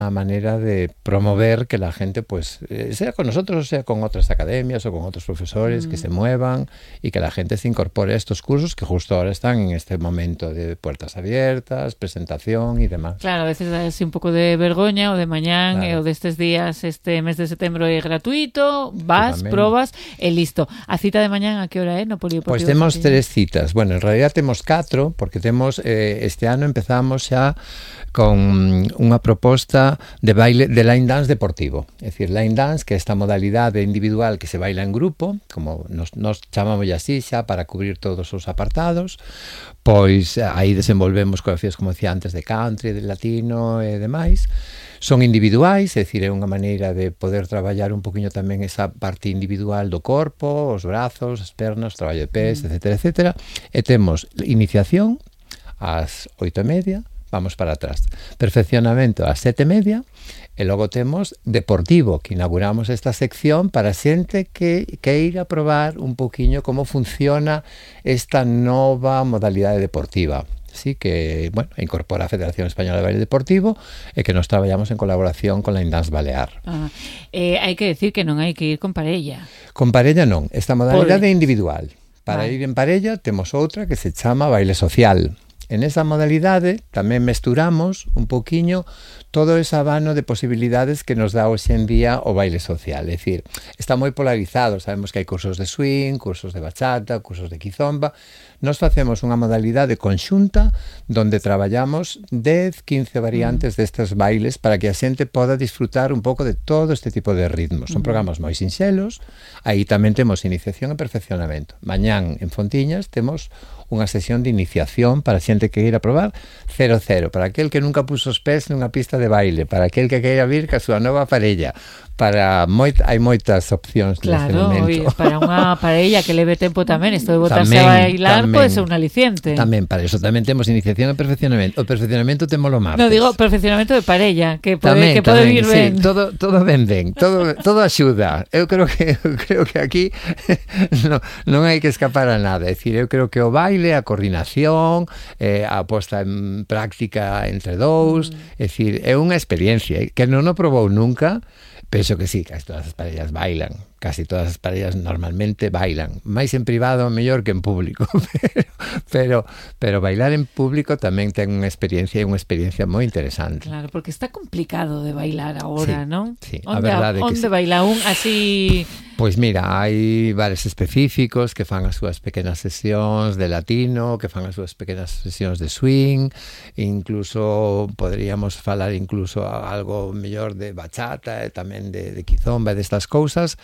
manera de promover que la gente, pues, sea con nosotros o sea con otras academias o con otros profesores, que se muevan y que la gente se incorpore a estos cursos que justo ahora están en este momento de puertas abiertas, presentación y demás. Claro, a veces da así un pouco de vergoña, o de mañán, Claro. o destes días, este mes de setembro é gratuito, vas, Totalmente. probas e listo. A cita de mañán a que hora é no Polideportivo? Pois temos Fontiña? 3 citas. Bueno, en realidad temos 4, porque temos este ano empezamos xa con unha proposta de baile de line dance deportivo. É dicir, line dance, que é esta modalidade individual que se baila en grupo, como nos chamamos así xa para cubrir todos os apartados, pois aí desenvolvemos coreografías, como decía antes, de country, de latino e demais. Son individuais, é dicir, é unha maneira de poder traballar un poquinho tamén esa parte individual do corpo, os brazos, as pernas, traballo de pés, etcétera, etcétera. E temos iniciación ás 8:30, vamos para atrás. Perfeccionamento ás 7:30 e logo temos deportivo, que inauguramos esta sección para xente que queira probar un poquinho como funciona esta nova modalidade deportiva. Sí, que, bueno, incorpora a Federación Española de Baile Deportivo e que nos traballamos en colaboración con la Indance Balear. Hai que decir que non hai que ir con parella. Con parella non, esta modalidade é individual. Para Vale. ir en parella temos outra que se chama baile social. En esa modalidade tamén mesturamos un poquinho todo ese abano de posibilidades que nos dá hoxe en día o baile social. É dicir, está moi polarizado, sabemos que hai cursos de swing, cursos de bachata, cursos de kizomba. Nos facemos unha modalidade conxunta donde traballamos 10, 15 variantes destes bailes para que a xente poda disfrutar un pouco de todo este tipo de ritmos. Son programas moi sinxelos, aí tamén temos iniciación e perfeccionamento. Mañán en Fontiñas temos unha sesión de iniciación para xente que queira probar 0-0, para aquel que nunca puso os pés nunha pista de baile, para aquel que queira vir ca súa nova parella, hai moitas opcións neste momento. Claro, para unha parella que leve tempo tamén, isto de botarse a bailar pode ser un aliciente. Tamén, para eso tamén temos iniciación e perfeccionamento. O perfeccionamento témolo martes. No, digo perfeccionamento de parella, que pode vir ben. Sí, todo ben, todo axuda. Eu creo que aquí non hai que escapar a nada. É dicir, eu creo que o baile, a coordinación, a posta en práctica entre dous, é dicir, é unha experiencia que non o probou nunca. Penso que sí, casi todas as parellas bailan, casi todas as parellas normalmente bailan, máis en privado mellor que en público, pero bailar en público tamén ten unha experiencia moi interesante. Claro, porque está complicado de bailar agora, Sí, non? sí, a verdade que onde sí. baila un así? Pois mira, hai bares específicos que fan as súas pequenas sesións de latino, que fan as súas pequenas sesións de swing, incluso poderíamos falar incluso algo mellor de bachata e tamén de kizomba e destas cousas.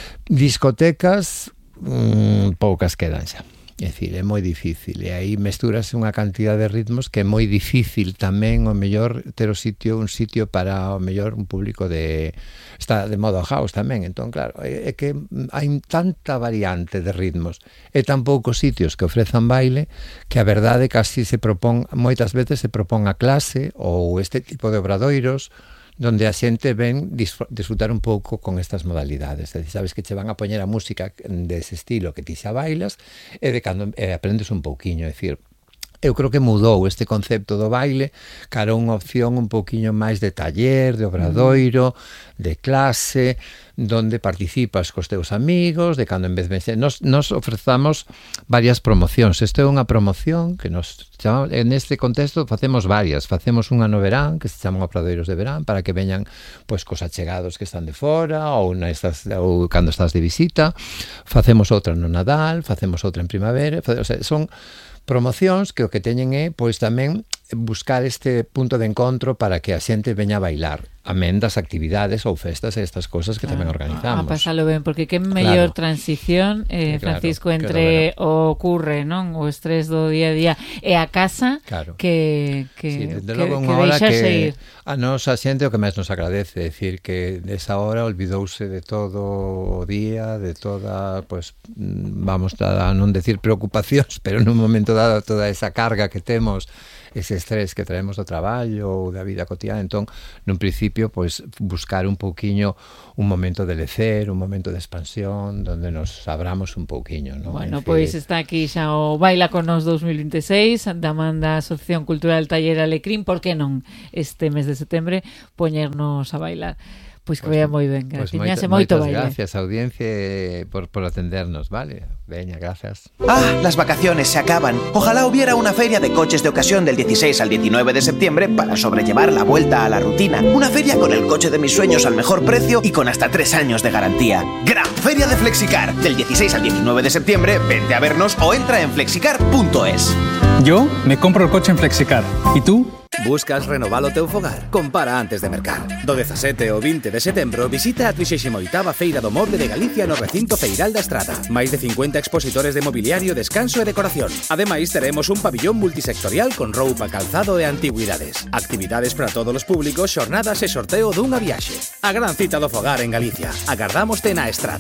Discotecas, poucas quedan xa. É dicir, é moi difícil e aí mestúrase unha cantidad de ritmos que é moi difícil tamén o mellor ter un sitio para o mellor un público está de modo house tamén, entón claro, é que hai tanta variante de ritmos e tan poucos sitios que ofrezan baile que a verdade casi moitas veces se propón a clase ou este tipo de obradoiros donde a xente ven disfrutar un pouco con estas modalidades. É dicir, sabes que che van a poñer a música dese estilo que ti xa bailas e de cando aprendes un pouquiño. É dicir, eu creo que mudou este concepto do baile cara a unha opción un pouquiño máis de taller, de obradoiro, de clase, donde participas cos teus amigos, de cando en vez de... Nos ofrezamos varias promocións. Isto é unha promoción que nos chamamos, en este contexto facemos varias. Facemos unha no verán, que se chaman obradoiros de verán, para que veñan pois cos achegados que están de fora ou cando estás de visita. Facemos outra no Nadal, facemos outra en primavera. O sea, son promocións que o que teñen é pois tamén buscar este punto de encontro para que a xente veña a bailar, amén das actividades ou festas e estas cosas que tamén organizamos. A pasalo ben, porque que mellor transición, Francisco, entre o curre, non? O estrés do día a día e a casa que deixarse ir. A nosa xente o que máis nos agradece, é dicir, que desa hora olvidouse de todo o día, de toda, pues, vamos a non decir preocupacións, pero nun momento dado toda esa carga que temos ese estrés que traemos do traballo ou da vida cotidiana. Entón, nun principio, pois, buscar un pouquiño un momento de lecer, un momento de expansión, donde nos abramos un pouquiño, non? Bueno, pois está aquí xa o Baila con Nos 2026, da man da Asociación Cultural Taller Alecrín, por que non este mes de setembro poñernos a bailar? Pois que vea moi ben, graciñas e moito baile. Gracias, audiencia, por atendernos, vale? Veña, gracias. Las vacaciones se acaban. Ojalá hubiera una feria de coches de ocasión del 16 al 19 de septiembre para sobrellevar la vuelta a la rutina. Una feria con el coche de mis sueños al mejor precio y con hasta 3 años de garantía. Gran Feria de Flexicar. Del 16 al 19 de septiembre, vente a vernos o entra en flexicar.es. Yo me compro el coche en Flexicar. ¿Y tú? Buscas renovar o teu fogar? Compara antes de mercar. Do 17 ao 20 de setembro visita a 38ª Feira do Moble de Galicia no recinto Feiral da Estrada. Máis de 50 expositores de mobiliario, descanso e decoración. Ademais, teremos un pabillón multisectorial con roupa, calzado e antigüidades. Actividades para todos os públicos, xornadas e sorteo dunha viaxe. A gran cita do fogar en Galicia. Agardámoste na Estrada.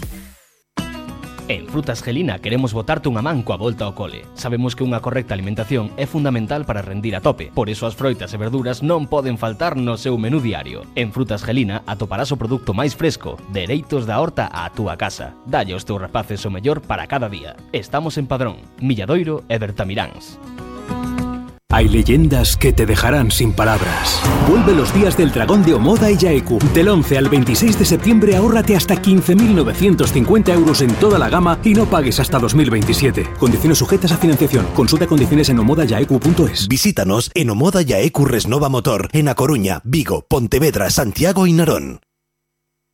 En Frutas Gelina queremos botarte unha man coa volta ao cole. Sabemos que unha correcta alimentación é fundamental para rendir a tope. Por iso as froitas e verduras non poden faltar no seu menú diario. En Frutas Gelina atoparás o produto máis fresco, dereitos da horta á túa casa. Dalle aos teus rapaces o mellor para cada día. Estamos en Padrón, Milladoiro e Bertamiráns. Hay leyendas que te dejarán sin palabras. Vuelve los días del dragón de Omoda y Yaeku. Del 11 al 26 de septiembre ahórrate hasta 15.950 euros en toda la gama y no pagues hasta 2027. Condiciones sujetas a financiación. Consulta condiciones en omodayaeku.es. Visítanos en Omoda Yaeku Resnova Motor, en A Coruña, Vigo, Pontevedra, Santiago y Narón.